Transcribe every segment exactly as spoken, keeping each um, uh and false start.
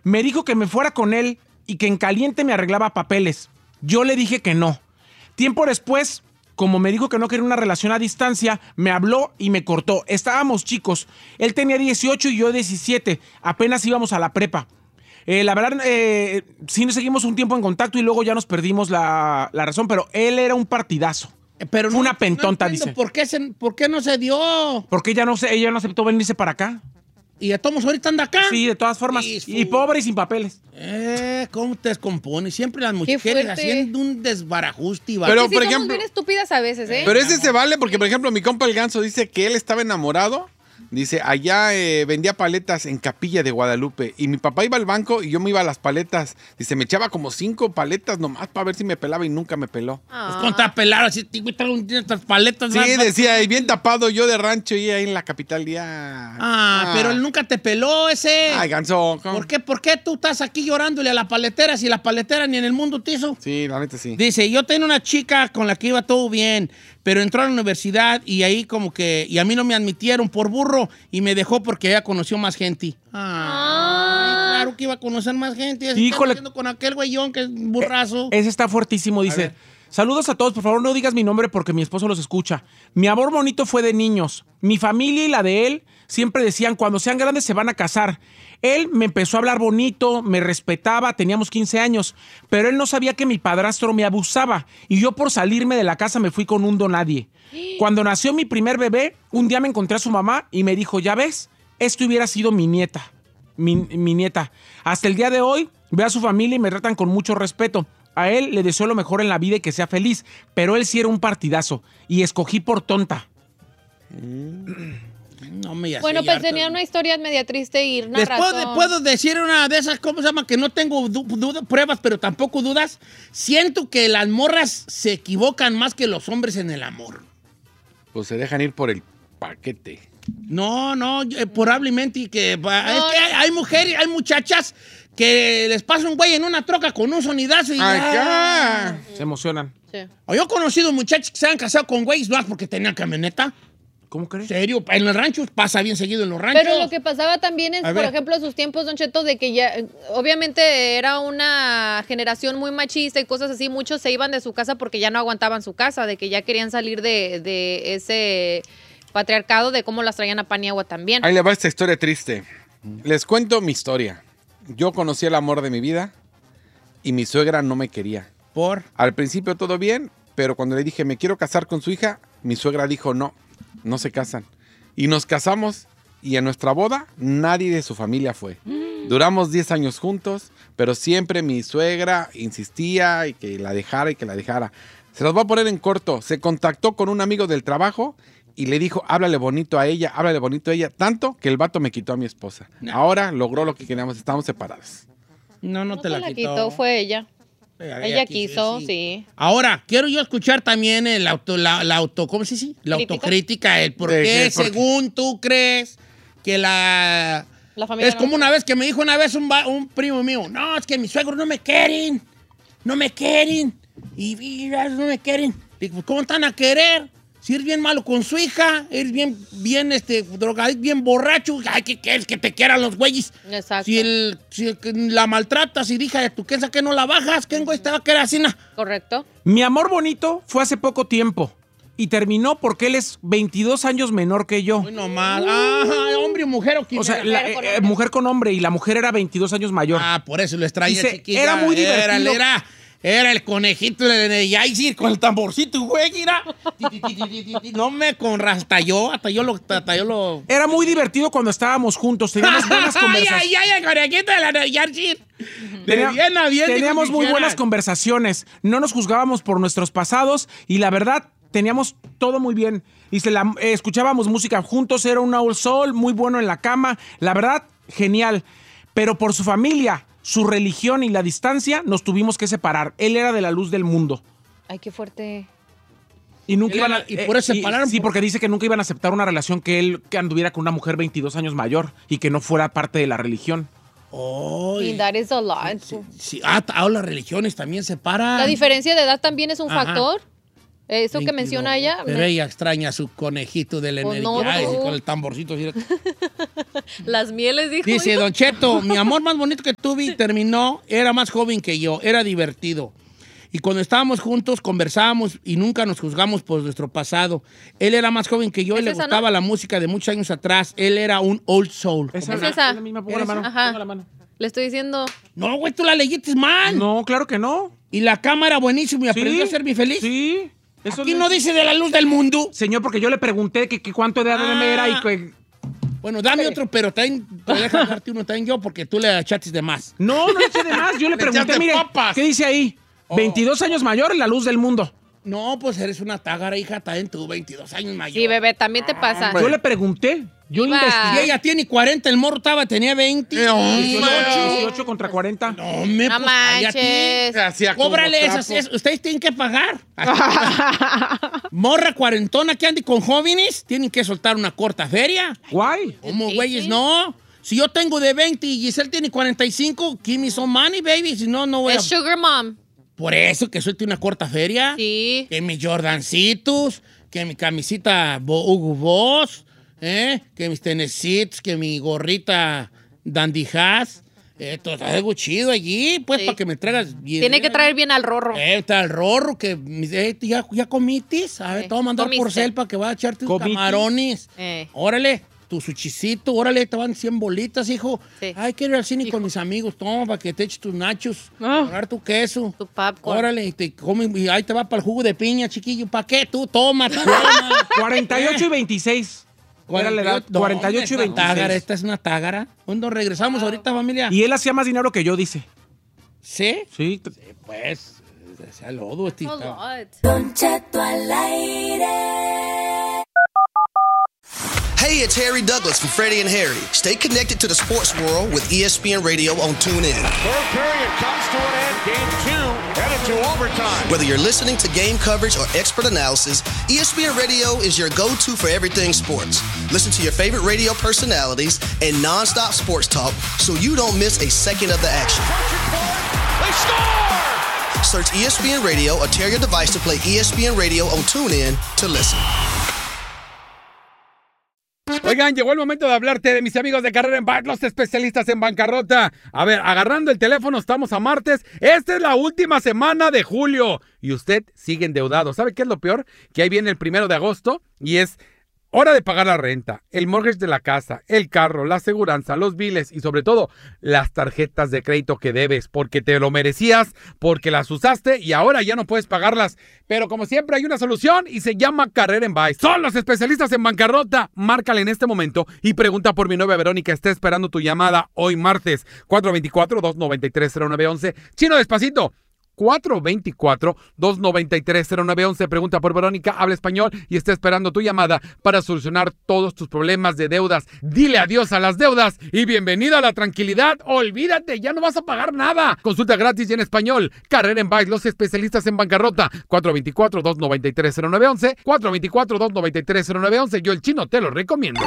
Me dijo que me fuera con él y que en caliente me arreglaba papeles. Yo le dije que no. Tiempo después, como me dijo que no quería una relación a distancia, me habló y me cortó. Estábamos chicos. Él tenía dieciocho y yo diecisiete. Apenas íbamos a la prepa. Eh, la verdad, eh, sí nos seguimos un tiempo en contacto y luego ya nos perdimos la, la razón, pero él era un partidazo. Pero Fue no, una pentonta, no entiendo dice. ¿Por qué, se, ¿Por qué no se dio? Porque ella no, se, ella no aceptó venirse para acá. ¿Y a Tomos ahorita anda acá? Sí, de todas formas. Y, y pobre y sin papeles. Eh, ¿cómo te descompones? Siempre las mujeres haciendo un desbarajuste. Y pero, sí, por somos ejemplo, bien estúpidas a veces, ¿eh? Pero ese se vale porque, por ejemplo, mi compa el Ganso dice que él estaba enamorado. Dice, allá eh, vendía paletas en Capilla de Guadalupe. Y mi papá iba al banco y yo me iba a las paletas. Dice, me echaba como cinco paletas nomás para ver si me pelaba y nunca me peló. Ah. Pues contra pelar, así, tiene estas paletas. Sí, más, decía, y bien tapado yo de rancho y ahí en la capital ya. Ah, ah, pero él nunca te peló ese. Ay, Ganso. ¿Cómo? ¿Por qué, ¿Por qué tú estás aquí llorándole a la paletera si la paletera ni en el mundo te hizo? Sí, la neta sí. Dice, yo tenía una chica con la que iba todo bien, pero entró a la universidad y ahí como que, y a mí no me admitieron por burro y me dejó porque ella conoció más gente. Ah, claro que iba a conocer más gente. Así Híjole. haciendo con aquel güeyón que es un burrazo. Ese está fuertísimo, dice. Saludos a todos, por favor no digas mi nombre porque mi esposo los escucha. Mi amor bonito fue de niños. Mi familia y la de él siempre decían, cuando sean grandes se van a casar. Él me empezó a hablar bonito, me respetaba, teníamos quince años, pero él no sabía que mi padrastro me abusaba y yo por salirme de la casa me fui con un donadie. Cuando nació mi primer bebé, un día me encontré a su mamá y me dijo, ya ves, esto hubiera sido mi nieta, mi, mi nieta. Hasta el día de hoy, veo a su familia y me tratan con mucho respeto. A él le deseo lo mejor en la vida y que sea feliz, pero él sí era un partidazo y escogí por tonta. No me Bueno, pues tenía una historia media triste y una Después razón. de- puedo decir una de esas, ¿cómo se llama? Que no tengo du- duda- pruebas, pero tampoco dudas. Siento que las morras se equivocan más que los hombres en el amor. Pues se dejan ir por el paquete. No, no, eh, probablemente y que... pa- No, es que no. hay, hay mujeres, hay muchachas que les pasa un güey en una troca con un sonidazo y... Acá. ¡ah! Se emocionan. Sí. O yo he conocido muchachos que se han casado con güeyes más porque tenían camioneta. ¿Cómo crees? ¿En serio? En los ranchos, pasa bien seguido en los ranchos. Pero lo que pasaba también es, A por ver. ejemplo, en sus tiempos, Don Cheto, de que ya, eh, obviamente era una generación muy machista y cosas así. Muchos se iban de su casa porque ya no aguantaban su casa, de que ya querían salir de, de ese patriarcado, de cómo las traían a pan y agua también. Ahí le va esta historia triste. Les cuento mi historia. Yo conocí el amor de mi vida y mi suegra no me quería. ¿Por? Al principio todo bien, pero cuando le dije me quiero casar con su hija, mi suegra dijo no, no se casan. Y nos casamos y en nuestra boda nadie de su familia fue. Duramos diez años juntos, pero siempre mi suegra insistía y que la dejara y que la dejara. Se los voy a poner en corto. Se contactó con un amigo del trabajo y le dijo, háblale bonito a ella, háblale bonito a ella, tanto que el vato me quitó a mi esposa. Ahora logró lo que queríamos, estamos separados. No, no, No te se la quitó. quitó, fue ella. Ella, Ella quiso, sí. Ahora, quiero yo escuchar también el auto, la, la auto, ¿cómo se dice? La ¿Crítica? autocrítica, el por ¿De qué, qué? ¿Por qué? según tú crees que la... La familia Es no- como una vez que me dijo una vez un, va- un primo mío, no, es que mis suegros no me quieren, no me quieren, y mira, no me quieren. Digo, ¿cómo están a querer? Si eres bien malo con su hija, eres bien, bien, este, drogadicto, bien borracho, ay, ¿qué quieres? Que te quieran los güeyes. Exacto. Si, el, si el- la maltratas y dije, tú piensas que no la bajas, ¿qué güey te va a querer así? No? Correcto. Mi amor bonito fue hace poco tiempo y terminó porque él es veintidós años menor que yo. Muy normal. Ah, hombre y mujer o quién O sea, era? la- Mujer con eh, hombre. mujer con hombre y la mujer era veintidós años mayor. Ah, por eso lo extraña, Dice, chiquilla. era muy Era, divertido. era, era el conejito de, de Yaisir con el tamborcito, güey, mira. Ti, ti, ti, ti, ti, ti. No me con hasta yo, hasta yo lo, hasta yo lo. Era muy divertido cuando estábamos juntos, teníamos buenas Ay, conversaciones. ay, ay, el conejito de la de Yaisir. De Tenía- bien a bien. teníamos dijo muy que buenas quieras. conversaciones, no nos juzgábamos por nuestros pasados y la verdad teníamos todo muy bien. Y se la, eh, escuchábamos música juntos, era un old soul muy bueno en la cama, la verdad, genial. Pero por su familia, su religión y la distancia nos tuvimos que separar. Él era de la luz del mundo. Ay, qué fuerte. Y nunca Él iban a, era- y por eso se y- separaron, Sí, por- porque dice que nunca iban a aceptar una relación que él que anduviera con una mujer veintidós años mayor y que no fuera parte de la religión. Ay, Y that is a lot. sí, sí. Ah, ahora las religiones también separan. La diferencia de edad también es un Ajá. factor. Eso que veintidós. menciona ella. Pero me- ella extraña su conejito de la Pues energía. no, Ay, tú. sí, con el tamborcito. así. Las mieles, dijo. Dice yo. Don Cheto, mi amor más bonito que tuve terminó, era más joven que yo, era divertido. Y cuando estábamos juntos conversábamos y nunca nos juzgamos por nuestro pasado. Él era más joven que yo y ¿Es le esa, gustaba no? la música de muchos años atrás. Él era un old soul. Esa Es la- esa. la misma, pongo la ¿Eres? mano. Ajá. pongo la mano. Le estoy diciendo. No, güey, tú la leíste mal. No, claro que no. Y la cámara buenísimo y aprendió a ser mi feliz. Sí. Eso Aquí le- no dice de la luz del mundo. Señor, porque yo le pregunté que, que cuánto edad Ah. era y que... Bueno, dame otro, pero también te deja darte uno también yo porque tú le echaste de más. No, no le eché de más. Yo le Le pregunté, echaste mire, papas. ¿qué dice ahí? Oh. veintidós años mayor en la luz del mundo. No, pues eres una tágara, hija, también tú, veintidós años mayor. Sí, bebé, también te pasa. Yo le pregunté. Yo Iba- Y investigué. ella tiene cuarenta, el morro estaba, tenía veinte. dieciocho, dieciocho contra cuarenta. No, me No pues, cállate. manches. Hacía como Cóbrale trapo. esas, esas- ustedes tienen que pagar. Morra cuarentona que ande con jóvenes, tienen que soltar una corta feria. Guay. ¿Cómo, Sí, güeyes? sí. No. Si yo tengo de veinte y Giselle tiene cuarenta y cinco, give me some money, baby. Si no, no voy a... Es Sugar Mom. Por eso que suelte una corta feria. Sí. Que mis Jordancitos, que mi camisita Bo- Hugo Boss, ¿eh? Que mis tenecitos, que mi gorrita Dandy Has. Esto es algo chido allí, pues, Sí. para que me traigas bien. Tiene que traer bien al rorro. Eh, está el rorro, que eh, ya, ya comitis. A ver, Eh, te voy a mandar por comiste. cel para que vaya a echarte tus ¿Comitis? camarones. Eh. Órale, tu suchicito, órale, te van cien bolitas, hijo. Sí. Ay, quiero ir al cine con mis amigos. Toma, para que te eches tus nachos. Ah. Comprar tu queso. Tu popcorn. Órale, y, te come, y ahí te va para el jugo de piña, chiquillo. ¿Para qué? Tú, toma, toma. cuarenta y ocho y veintiséis. Era la edad. No, cuarenta y ocho y esta tágara, veintiséis. esta es una tágara. ¿Cuándo regresamos ahorita, familia? Y él hacía más dinero que yo, dice. ¿Sí? Sí. t- Pues, sea lodo, este. A lot. Don Cheto al aire. Hey, it's Harry Douglas from Freddie and Harry. Stay connected to the sports world with E S P N Radio on TuneIn. Third period comes to an end. Game two headed to overtime. Whether you're listening to game coverage or expert analysis, E S P N Radio is your go-to for everything sports. Listen to your favorite radio personalities and non-stop sports talk so you don't miss a second of the action. They score! Search E S P N Radio or tear your device to play E S P N Radio on TuneIn to listen. Oigan, llegó el momento de hablarte de mis amigos de Carrera en Paz, los especialistas en bancarrota. A ver, agarrando el teléfono, estamos a martes. Esta es la última semana de julio y usted sigue endeudado. ¿Sabe qué es lo peor? Que ahí viene el primero de agosto y es hora de pagar la renta, el mortgage de la casa, el carro, la aseguranza, los biles y sobre todo las tarjetas de crédito que debes porque te lo merecías, porque las usaste y ahora ya no puedes pagarlas. Pero como siempre hay una solución y se llama Carrera en Buy. Son los especialistas en bancarrota. Márcale en este momento y pregunta por mi novia Verónica. Está esperando tu llamada hoy martes. cuatro dos cuatro, dos nueve tres, cero nueve uno uno. Chino, despacito. cuatro dos cuatro, dos nueve tres, cero nueve uno uno. Pregunta por Verónica, habla español y está esperando tu llamada para solucionar todos tus problemas de deudas. Dile adiós a las deudas y bienvenida a la tranquilidad. Olvídate, ya no vas a pagar nada. Consulta gratis y en español. Carrera en Buy, los especialistas en bancarrota. cuatro dos cuatro, dos nueve tres, cero nueve uno uno. cuatro dos cuatro, dos nueve tres, cero nueve uno uno. Yo, el Chino, te lo recomiendo.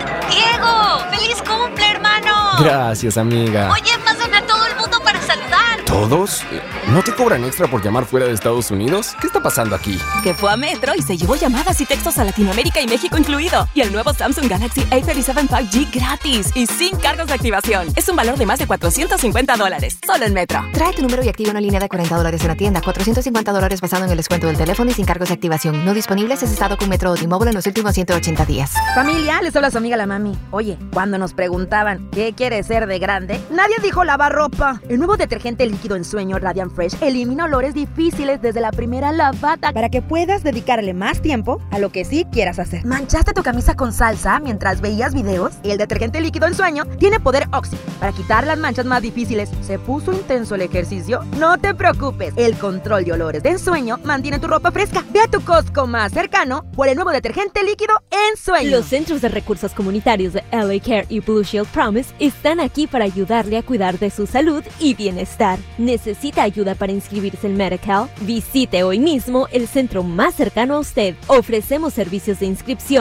Diego, feliz cumple, hermano. Gracias, amiga. Oye, pasan a todo el mundo para saludar. ¿Todos? ¿No te cobran extra por llamar fuera de Estados Unidos? ¿Qué está pasando aquí? Que fue a Metro y se llevó llamadas y textos a Latinoamérica y México incluido. Y el nuevo Samsung Galaxy A treinta y siete cinco G gratis y sin cargos de activación. Es un valor de más de cuatrocientos cincuenta dólares. Solo en Metro. Trae tu número y activa una línea de cuarenta dólares en la tienda. cuatrocientos cincuenta dólares basado en el descuento del teléfono y sin cargos de activación. No disponibles si has estado con Metro o T-Mobile en los últimos ciento ochenta días. Familia, les habla su amiga la mami. Oye, cuando nos preguntaban ¿qué quieres ser de grande? Nadie dijo lavar ropa. El nuevo detergente líquido en sueño Radiant Fresh elimina olores difíciles desde la primera lavada para que puedas dedicarle más tiempo a lo que sí quieras hacer. ¿Manchaste tu camisa con salsa mientras veías videos? El detergente líquido en sueño tiene poder Oxy para quitar las manchas más difíciles. ¿Se puso intenso el ejercicio? No te preocupes. El control de olores de ensueño mantiene tu ropa fresca. Ve a tu Costco más cercano por el nuevo detergente líquido en sueño. Los Centros de Recursos Comunitarios de L A Care y Blue Shield Promise están aquí para ayudarle a cuidar de su salud y bienestar. ¿Necesita ayuda para inscribirse en Medi-Cal? Visite hoy mismo el centro más cercano a usted. Ofrecemos servicios de inscripción,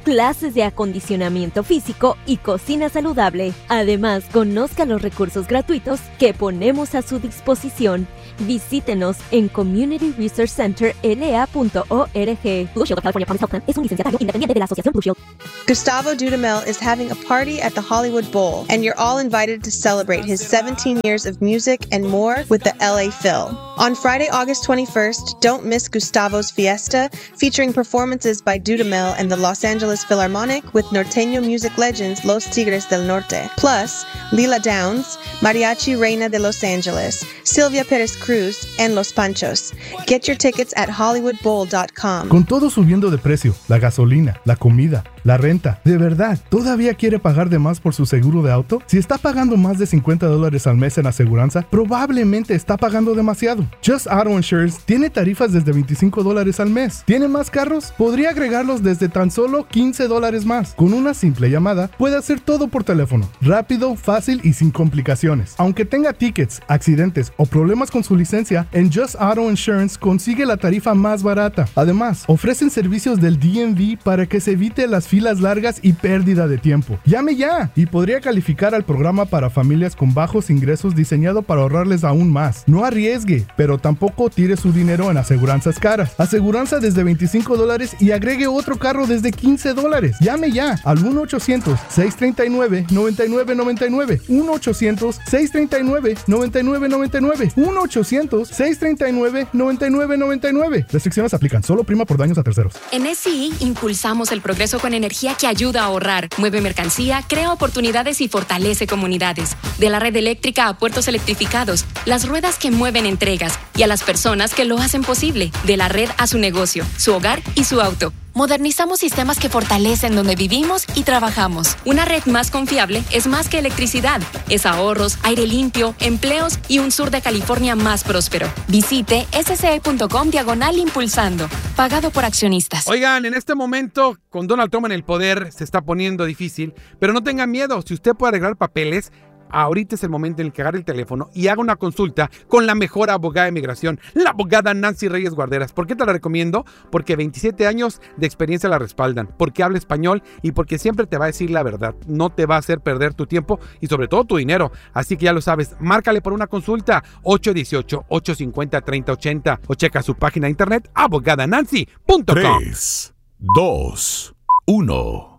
clases de acondicionamiento físico y cocina saludable. Además, conozca los recursos gratuitos que ponemos a su disposición. Visítenos en community resource center l a punto org. Blue Shield of California Promise Health Plan es un licenciatario independiente de la Asociación Blue Shield. Gustavo Dudamel is having a party at the Hollywood Bowl, and you're all invited to celebrate his seventeen years of music and more with the L A Phil. On Friday, August twenty-first, don't miss Gustavo's Fiesta, featuring performances by Dudamel and the Los Angeles Philharmonic with norteño music legends Los Tigres del Norte. Plus, Lila Downs, Mariachi Reina de Los Angeles, Sylvia Perez Cruz, and Los Panchos. Get your tickets at hollywood bowl dot com. Con todo subiendo de precio, la gasolina, la comida, la renta, ¿de verdad todavía quiere pagar de más por su seguro de auto? Si está pagando más de cincuenta dólares al mes en aseguranza, probablemente está pagando demasiado. Just Auto Insurance tiene tarifas desde veinticinco dólares al mes. ¿Tiene más carros? Podría agregarlos desde tan solo quince dólares más. Con una simple llamada, puede hacer todo por teléfono. Rápido, fácil y sin complicaciones. Aunque tenga tickets, accidentes o problemas con su licencia, en Just Auto Insurance consigue la tarifa más barata. Además, ofrecen servicios del D M V para que se evite las filas largas y pérdida de tiempo. Llame ya y podría calificar al programa para familias con bajos ingresos diseñado para ahorrarles aún más. No arriesgue, pero tampoco tire su dinero en aseguranzas caras. Aseguranza desde veinticinco dólares y agregue otro carro desde quince dólares. Llame ya al uno ochocientos, seis treinta y nueve, noventa y nueve noventa y nueve. uno ochocientos, seis treinta y nueve, noventa y nueve noventa y nueve. uno ochocientos, seis treinta y nueve, noventa y nueve noventa y nueve. Restricciones aplican. Solo prima por daños a terceros. En S I impulsamos el progreso con energía que ayuda a ahorrar, mueve mercancía, crea oportunidades y fortalece comunidades. De la red eléctrica a puertos electrificados, las ruedas que mueven entregas y a las personas que lo hacen posible. De la red a su negocio, su hogar y su auto. Modernizamos sistemas que fortalecen donde vivimos y trabajamos. Una red más confiable es más que electricidad. Es ahorros, aire limpio, empleos y un sur de California más próspero. Visite sce.com diagonal impulsando. Pagado por accionistas. Oigan, en este momento, con Donald Trump en el poder, se está poniendo difícil. Pero no tengan miedo. Si usted puede arreglar papeles, ahorita es el momento en el que agarre el teléfono y haga una consulta con la mejor abogada de migración, la abogada Nancy Reyes Guarderas. ¿Por qué te la recomiendo? Porque veintisiete años de experiencia la respaldan, porque habla español y porque siempre te va a decir la verdad. No te va a hacer perder tu tiempo y sobre todo tu dinero. Así que ya lo sabes, márcale por una consulta ocho uno ocho, ocho cinco cero, tres cero ocho cero o checa su página de internet abogada nancy punto com. tres, dos, uno.